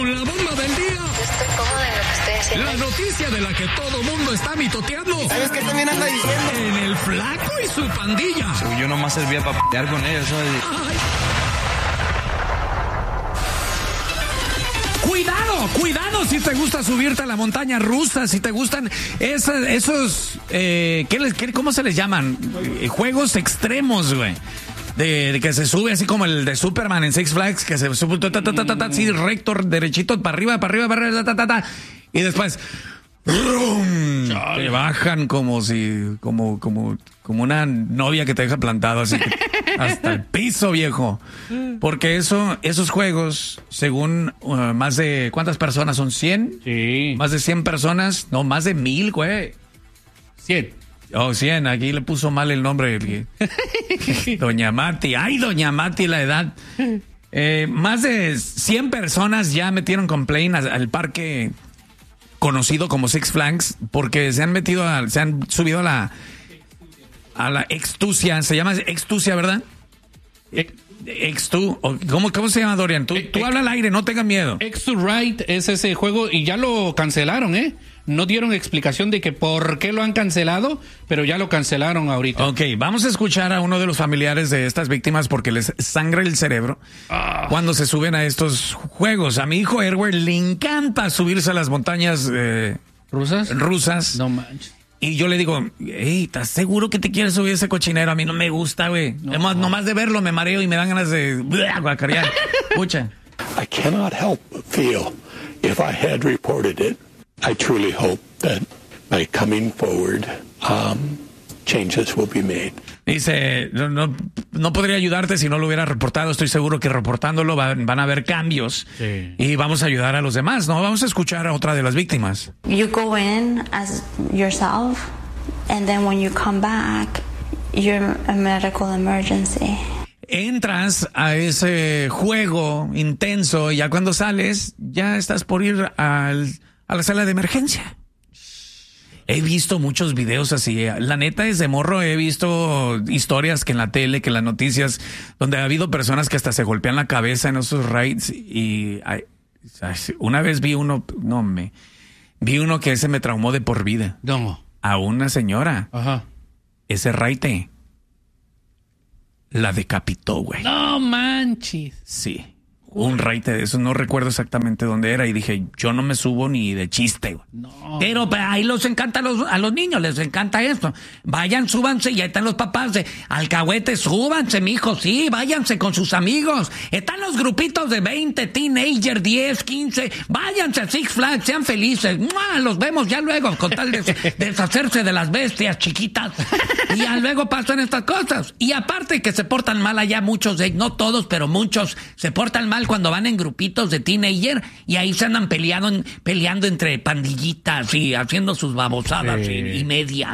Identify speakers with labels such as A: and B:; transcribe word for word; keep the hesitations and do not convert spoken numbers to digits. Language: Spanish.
A: con la bomba del día.
B: Yo estoy cómoda en lo que estoy haciendo.
A: La noticia de la que todo mundo está mitoteando.
C: ¿Sabes qué también anda diciendo?
A: En el flaco y su pandilla.
D: Sí, yo nomás servía para pelear con ellos, ¿sabes?
A: Ay. Cuidado, cuidado si te gusta subirte a la montaña rusa, si te gustan esos, esos eh, ¿qué les, qué, ¿cómo se les llaman? Eh, juegos extremos, güey. De, de que se sube así como el de Superman en Six Flags, que se sube ta, ta, ta, ta, ta, así recto, derechito, para arriba, para arriba, para arriba, ta, ta, ta, y después ¡brum! Te bajan como si, como, como, como una novia que te deja plantado así que, hasta el piso, viejo. Porque eso, esos juegos, según uh, más de, ¿cuántas personas son? ¿cien?
E: Sí.
A: Más de cien personas, no, más de mil, güey.
E: cien.
A: Oh, cien, aquí le puso mal el nombre. Doña Mati, ay, Doña Mati, la edad. Eh, más de cien personas ya metieron complaint al, al parque conocido como Six Flags porque se han metido, a, se han subido a la a la Extusia, se llama Extusia, ¿verdad? Extu, ¿cómo, ¿cómo se llama, Dorian? Tú, tú habla al aire, no tengas miedo.
E: X-to-Ride es ese juego y ya lo cancelaron, ¿eh? No dieron explicación de que por qué lo han cancelado, pero ya lo cancelaron ahorita.
A: Ok, vamos a escuchar a uno de los familiares de estas víctimas porque les sangra el cerebro ah. cuando se suben a estos juegos. A mi hijo Erwin le encanta subirse a las montañas eh,
E: ¿rusas?
A: rusas.
E: No manches.
A: Y yo le digo, hey, ¿estás seguro que te quieres subir ese cochinero? A mí no me gusta, güey. No, nomás, no. nomás de verlo me mareo y me dan ganas de guacarear. Escucha.
F: I cannot help but feel if I had reported it, I truly hope that by coming forward, um, changes will be made.
A: Dice, no, no, no podría ayudarte si no lo hubiera reportado. Estoy seguro que reportándolo van, van a haber cambios. Sí. Y vamos a ayudar a los demás, ¿no? Vamos a escuchar a otra de las víctimas.
G: You go in as yourself, and then when you come back, you're a medical emergency.
A: Entras a ese juego intenso y ya cuando sales, ya estás por ir al, a la sala de emergencia. He visto muchos videos así. La neta, desde morro he visto historias que en la tele, que en las noticias, donde ha habido personas que hasta se golpean la cabeza en esos raids. Y ay, una vez vi uno, no me, vi uno que ese me traumó de por vida.
E: No.
A: A una señora.
E: Ajá.
A: Ese raite la decapitó, güey.
E: No manches.
A: Sí. Un raite de eso, no recuerdo exactamente dónde era y dije, yo no me subo ni de chiste, güey.
E: No.
A: Pero pues, ahí los encanta a los, a los niños, les encanta esto. Vayan, súbanse, y ahí están los papás de alcahuete, súbanse, mijo, sí, váyanse con sus amigos. Están los grupitos de veinte, teenager, diez, quince, váyanse a Six Flags, sean felices. ¡Mua! Los vemos ya luego, con tal de deshacerse de las bestias chiquitas. Y ya luego pasan estas cosas. Y aparte que se portan mal allá muchos, de, no todos, pero muchos se portan mal cuando van en grupitos de teenager y ahí se andan peleando, peleando entre pandillitas y haciendo sus babosadas sí. y, y media.